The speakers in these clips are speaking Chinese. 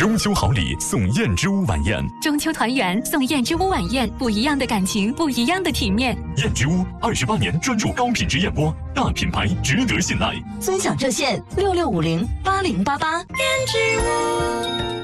中秋好礼送燕之屋晚宴， 中秋团圆送燕之屋晚宴，不一样的感情，不一样的体面。 燕之屋28年专注高品质燕窝，大品牌值得信赖。 尊享热线66508088。 燕之屋。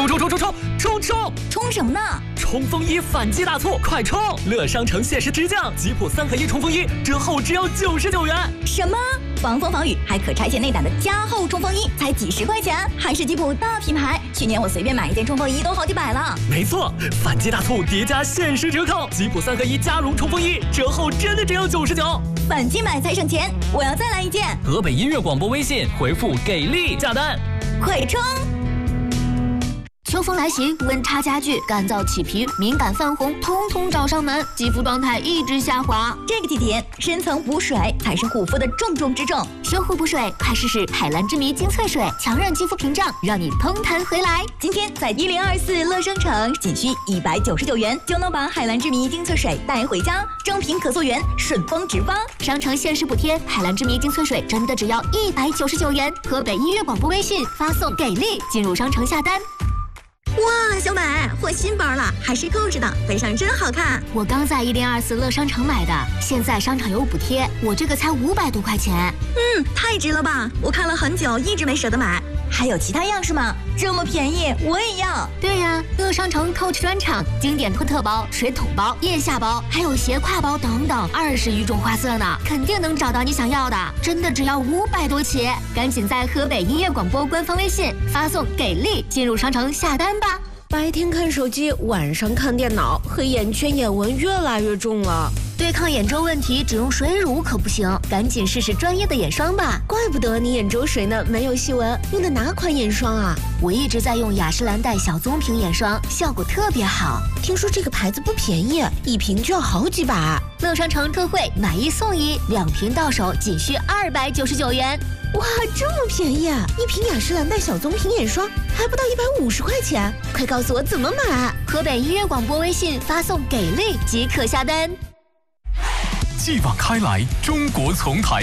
冲什么呢？ 冲锋衣反击大促，快冲！乐商城限时直降，吉普3合1冲锋衣折后只要99元。 什么？防风防雨还可拆卸内胆的加厚冲锋衣才几十块钱，还是吉普大品牌。去年我随便买一件冲锋衣都好几百了。 没错，反击大促叠加限时折扣，吉普3合1加绒冲锋衣折后真的只要99。 反击买才省钱，我要再来一件。 河北音乐广播微信回复给力下单， 快冲！ 秋风来袭，温差加剧，干燥起皮、敏感泛红，通通找上门，肌肤状态一直下滑。 这个季节，深层补水才是护肤的重中之重。 修护补水，快试试海蓝之谜精粹水，强韧肌肤屏障，让你通弹回来。 今天在1024乐商城，仅需199元就能把海蓝之谜精粹水带回家，正品可溯源，顺丰直发。 商城限时补贴，海蓝之谜精粹水真的只要199元。河北音乐广播微信发送给力，进入商城下单。 哇，小美，换新包了，还是购置的，背上真好看。 我刚在1024乐商城买的，现在商场有补贴，我这个才500多块钱。 太值了吧！我看了很久，一直没舍得买。还有其他样式吗？这么便宜，我也要。 对呀，乐商城 Coach 专场，经典托特包、水桶包、腋下包，还有斜挎包等等，20余种花色呢，肯定能找到你想要的。真的只要500多起，赶紧在河北音乐广播官方微信发送给力，进入商城下单吧。 白天看手机，晚上看电脑，黑眼圈、眼纹越来越重了。 对抗眼周问题，只用水乳可不行，赶紧试试专业的眼霜吧。 怪不得你眼周水呢没有细纹，用的哪款眼霜啊？ 我一直在用雅诗兰黛小棕瓶眼霜，效果特别好。 听说这个牌子不便宜，一瓶就要好几百。 乐商城特惠，买1送1，2瓶到手仅需299元。 哇，这么便宜啊！一瓶雅诗兰黛小棕瓶眼霜还不到150块钱，快告诉我怎么买！ 河北音乐广播微信发送给力即可下单。 继往开来，中国丛台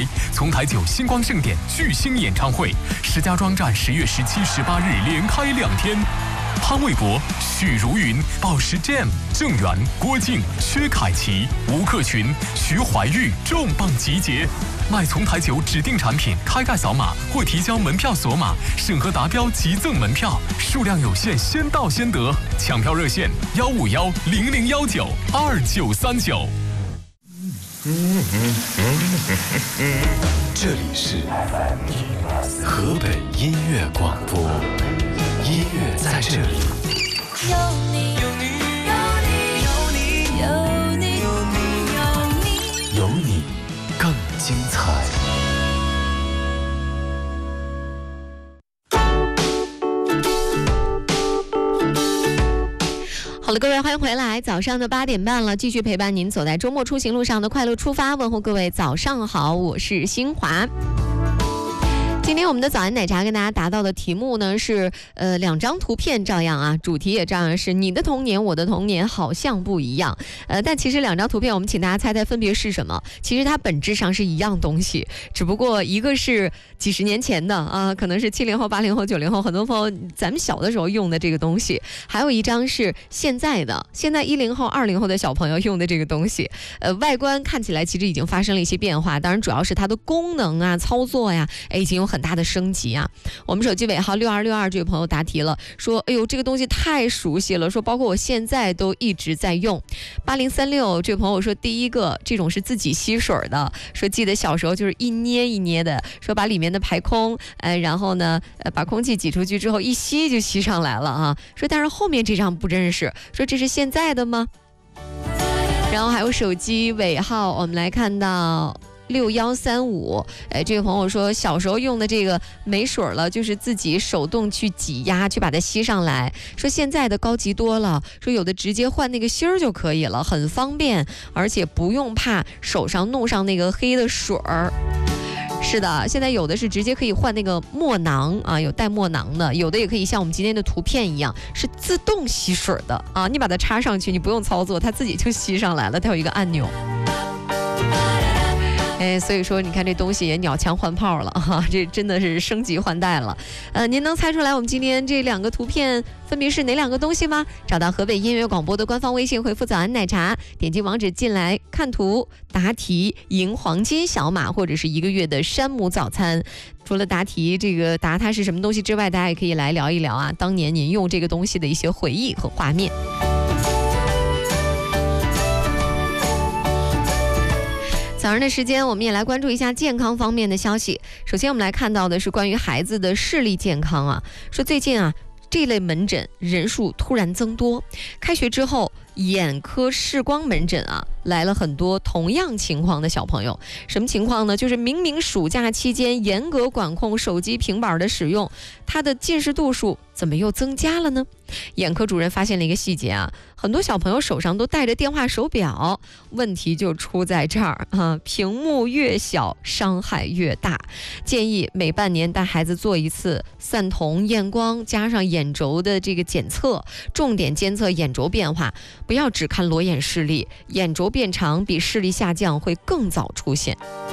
9星光盛典巨星演唱会，石家庄站10月17、18日连开2天。潘玮柏、许茹芸、宝石 Jam、郑源、郭靖、薛凯琪、吴克群、徐怀钰重磅集结。买丛台9指定产品，开盖扫码或提交门票索码，审核达标即赠门票，数量有限，先到先得。抢票热线15100192939。这里是河北音乐广播，音乐在这里。 有你，有你，有你，有你，有你， 有你更精彩。 好了，各位，欢迎回来。早上的8点半了，继续陪伴您走在周末出行路上的快乐出发。问候各位早上好，我是新华。今天我们的早安奶茶跟大家答到的题目呢是2张图片照样啊，主题也照样是你的童年我的童年好像不一样。但其实2张图片我们请大家猜猜分别是什么。其实它本质上是一样东西，只不过一个是几十年前的啊，可能是70后、80后、90后很多朋友咱们小的时候用的这个东西，还有一张是现在的，现在10后、20后的小朋友用的这个东西。外观看起来其实已经发生了一些变化，当然主要是它的功能啊、操作呀，已经有很大的升级啊。我们手机尾号6262这位朋友答题了，说哎呦这个东西太熟悉了，说包括我现在都一直在用。8036这位朋友说第一个这种是自己吸水的，说记得小时候就是一捏一捏的，说把里面的排空然后呢把空气挤出去之后一吸就吸上来了啊。说但是后面这张不认识，说这是现在的吗？然后还有手机尾号我们来看到6135，这位朋友说小时候用的这个没水了，就是自己手动去挤压去把它吸上来，说现在的高级多了，说有的直接换那个芯儿就可以了，很方便，而且不用怕手上弄上那个黑的水儿。是的，现在有的是直接可以换那个墨囊啊，有带墨囊的，有的也可以像我们今天的图片一样是自动吸水的啊，你把它插上去，你不用操作，它自己就吸上来了，它有一个按钮。 所以说你看这东西也鸟枪换炮了哈，这真的是升级换代了。您能猜出来我们今天这2个图片分别是哪2个东西吗？找到河北音乐广播的官方微信，回复早安奶茶，点击网址进来看图答题，赢黄金小马或者是1个月的山姆早餐。除了答题这个答它是什么东西之外，大家也可以来聊一聊啊，当年您用这个东西的一些回忆和画面。早上的时间，我们也来关注一下健康方面的消息。首先，我们来看到的是关于孩子的视力健康啊，说最近啊，这类门诊人数突然增多。开学之后，眼科视光门诊啊，来了很多同样情况的小朋友。什么情况呢？就是明明暑假期间严格管控手机平板的使用，他的近视度数怎么又增加了呢？眼科主任发现了一个细节啊，很多小朋友手上都带着电话手表，问题就出在这儿啊，屏幕越小伤害越大。建议每半年带孩子做一次散瞳、验光加上眼轴的这个检测，重点监测眼轴变化，不要只看裸眼视力，眼轴变长比视力下降会更早出现。